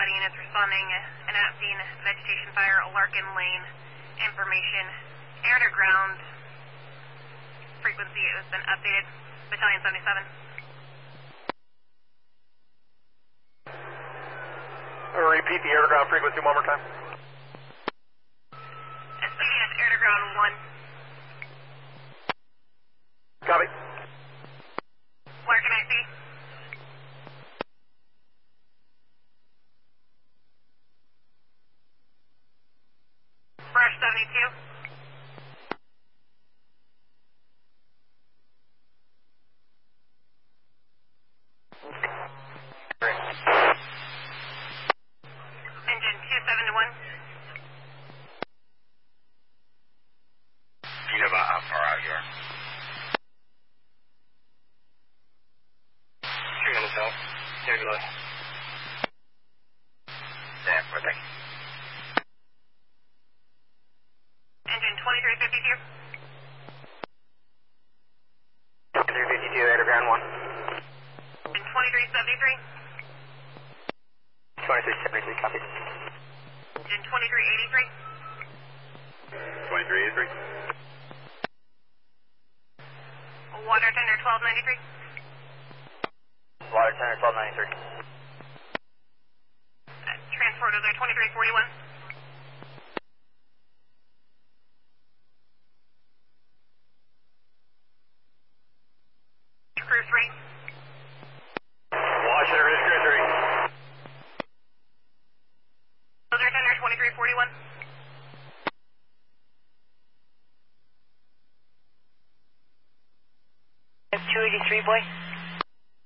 body units responding, an at-scene vegetation fire, Larkin Lane, information, air to ground, frequency has been updated, Battalion 77. Repeat the air to ground frequency one more time. SBS air to ground 1. Copy. Where can I see? Brush 72. Engine 271. You know about how far out you are? Shooting on the south. Here's the Damn, perfect. Engine 2352. 352, air to ground 1. Engine 2373. 2373, copy. Engine 2383. 2383. Water tender 1293. Water center 1293.